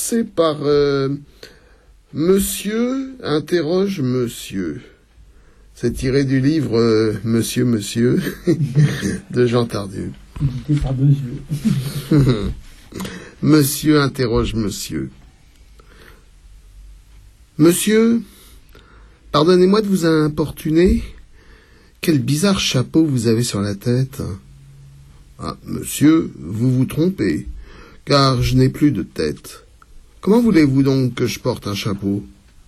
commencer par Monsieur interroge Monsieur. C'est tiré du livre Monsieur, Monsieur de Jean Tardieu. Édité par Monsieur. Monsieur interroge Monsieur. Monsieur, pardonnez-moi de vous importuner. Quel bizarre chapeau vous avez sur la tête. Ah, monsieur, vous vous trompez, car je n'ai plus de tête. Comment voulez-vous donc que je porte un chapeau ?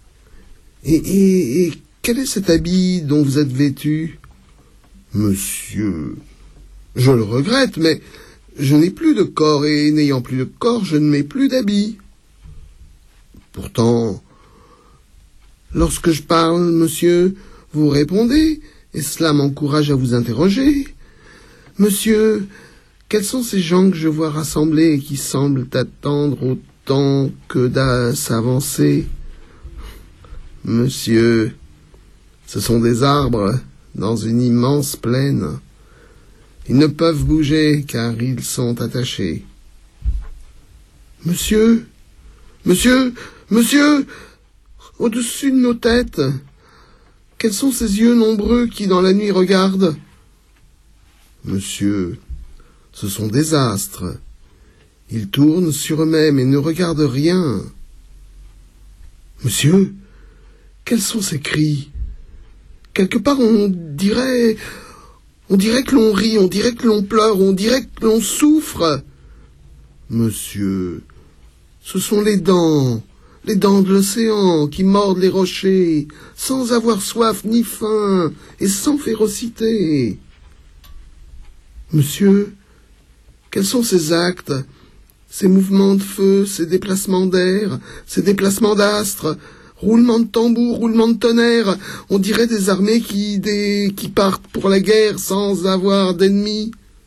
Et quel est cet habit dont vous êtes vêtu ? Monsieur, je le regrette, mais je n'ai plus de corps, et n'ayant plus de corps, je ne mets plus d'habit. Pourtant, lorsque je parle, monsieur, vous répondez, et cela m'encourage à vous interroger. Monsieur, quels sont ces gens que je vois rassemblés et qui semblent attendre autant que s'avancer ? Monsieur, ce sont des arbres dans une immense plaine. Ils ne peuvent bouger car ils sont attachés. Monsieur, monsieur, monsieur, au-dessus de nos têtes, quels sont ces yeux nombreux qui dans la nuit regardent ? Monsieur, ce sont des astres. Ils tournent sur eux-mêmes et ne regardent rien. Monsieur, quels sont ces cris ? Quelque part on dirait que l'on rit, on dirait que l'on pleure, on dirait que l'on souffre. Monsieur, ce sont les dents de l'océan qui mordent les rochers, sans avoir soif ni faim et sans férocité. Monsieur, quels sont ces actes, ces mouvements de feu, ces déplacements d'air, ces déplacements d'astres, roulements de tambour, roulements de tonnerre, on dirait des armées qui partent pour la guerre sans avoir d'ennemis.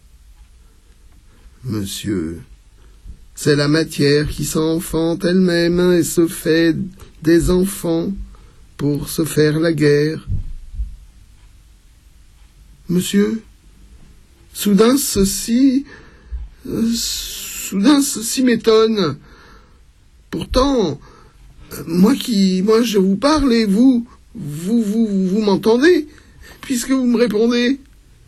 Monsieur, c'est la matière qui s'enfante elle-même et se fait des enfants pour se faire la guerre. Monsieur, soudain ceci m'étonne. Pourtant, moi je vous parle et vous m'entendez, puisque vous me répondez.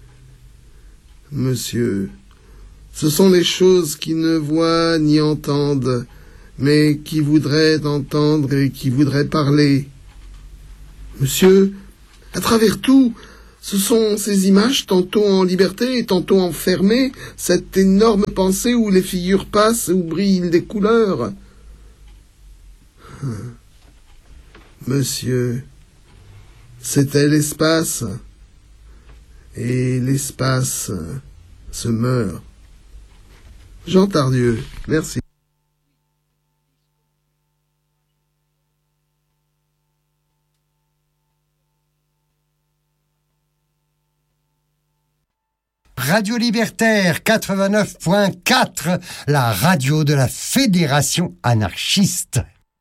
Monsieur, ce sont les choses qui ne voient ni entendent, mais qui voudraient entendre et qui voudraient parler. Monsieur, à travers tout, ce sont ces images, tantôt en liberté et tantôt enfermées, cette énorme pensée où les figures passent, où brillent des couleurs. Monsieur, c'était l'espace, et l'espace se meurt. Jean Tardieu, merci. Radio Libertaire 89.4, la radio de la Fédération anarchiste.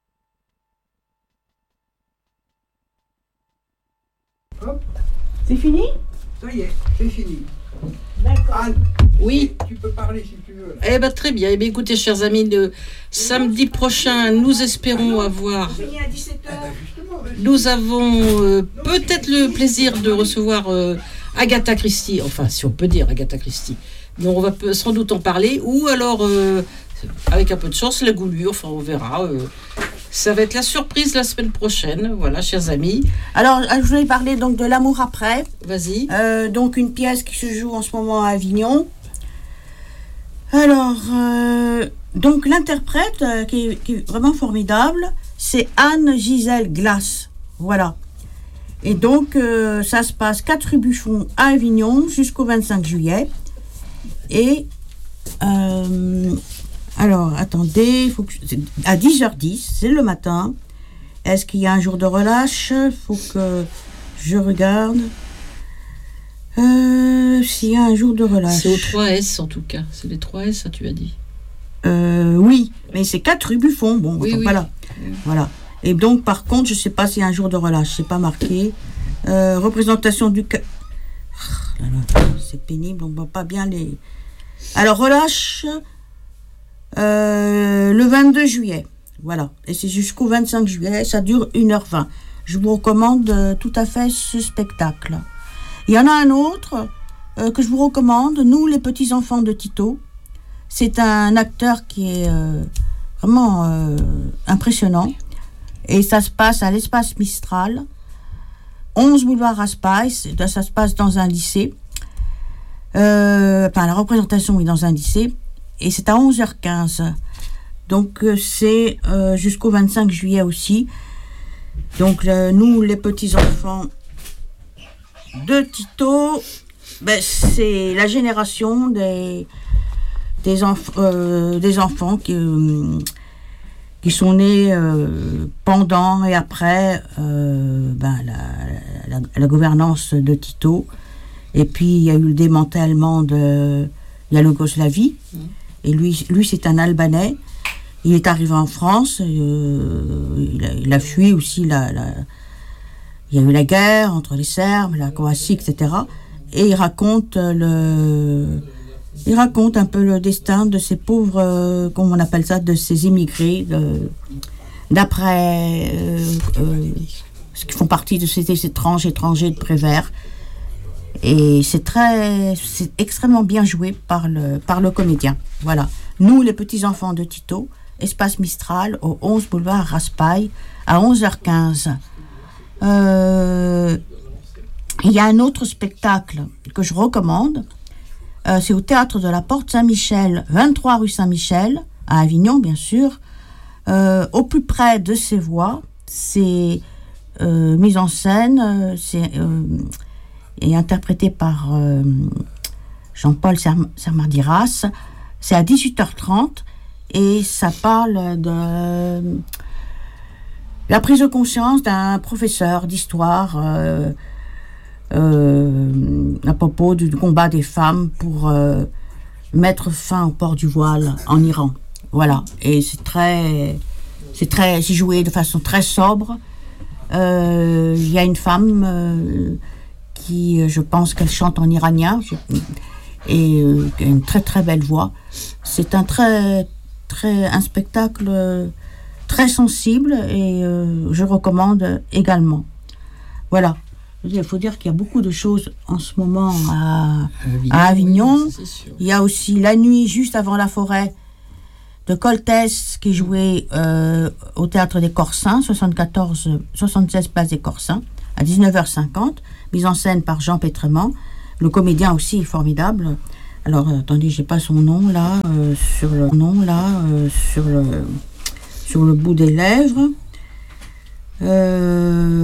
Hop. C'est fini ? Ça y est, c'est fini. D'accord. Anne, oui. Tu peux parler si tu veux. Eh ben, très bien. Eh bien, écoutez, chers amis, le samedi prochain, nous espérons avoir... Nous avons peut-être le plaisir de recevoir Agatha Christie. Enfin, si on peut dire Agatha Christie. Mais on va sans doute en parler. Ou alors, avec un peu de chance, la Goulue. Enfin, on verra. Ça va être la surprise la semaine prochaine. Voilà, chers amis. Alors, je voulais parler donc de L'amour après. Vas-y. Donc, une pièce qui se joue en ce moment à Avignon. Alors, donc l'interprète qui est vraiment formidable, c'est Anne-Gisèle Glass. Voilà. Et donc, ça se passe 4 rue Buffon à Avignon jusqu'au 25 juillet. Et, alors, attendez, à 10h10, c'est le matin. Est-ce qu'il y a un jour de relâche ? Il faut que je regarde. S'il y a un jour de relâche. C'est aux 3S en tout cas. C'est les 3S, ça tu as dit. Oui, mais c'est 4 rue Buffon. Bon, oui, oui. Voilà. Voilà. Et donc, par contre, je ne sais pas s'il y a un jour de relâche. C'est pas marqué. Représentation du... c'est pénible, on ne voit pas bien les... Alors, relâche le 22 juillet. Voilà. Et c'est jusqu'au 25 juillet, ça dure 1h20. Je vous recommande tout à fait ce spectacle. Il y en a un autre que je vous recommande, Nous les petits-enfants de Tito. C'est un acteur qui est vraiment impressionnant. Et ça se passe à l'Espace Mistral, 11 boulevard Raspail. Ça se passe dans un lycée. La représentation est dans un lycée. Et c'est à 11h15. Donc c'est jusqu'au 25 juillet aussi. Donc Nous les petits-enfants de Tito, c'est la génération des enfants qui sont nés pendant et après la gouvernance de Tito. Et puis il y a eu le démantèlement de la Yougoslavie. Et lui c'est un Albanais. Il est arrivé en France, il a fui aussi, il y a eu la guerre entre les Serbes, la Croatie, etc. Et il raconte un peu le destin de ces pauvres, comment on appelle ça, de ces immigrés, d'après, qui font partie de ces étrangers de Prévert. Et c'est extrêmement bien joué par le comédien. Voilà. Nous, les petits-enfants de Tito, Espace Mistral, au 11 boulevard Raspail, à 11h15. Il y a un autre spectacle que je recommande. C'est au Théâtre de la Porte Saint-Michel, 23 rue Saint-Michel, à Avignon, bien sûr. Au plus près de ses voix, c'est mise en scène, et interprété par Jean-Paul Sermardiras. C'est à 18h30 et ça parle de la prise de conscience d'un professeur d'histoire à propos du combat des femmes pour mettre fin au port du voile en Iran. Voilà. Et c'est joué de façon très sobre. Il y a une femme qui, je pense qu'elle chante en iranien et qui a une très très belle voix. C'est un spectacle très sensible et je recommande également. Voilà. Il faut dire qu'il y a beaucoup de choses en ce moment à Avignon. Oui, c'est sûr. Il y a aussi La nuit juste avant la forêt de Coltès qui est joué au Théâtre des Corsins, 76 place des Corsins, à 19h50, mise en scène par Jean Pétrement. Le comédien aussi est formidable. Alors, attendez, j'ai pas son nom là, sur le bout des lèvres.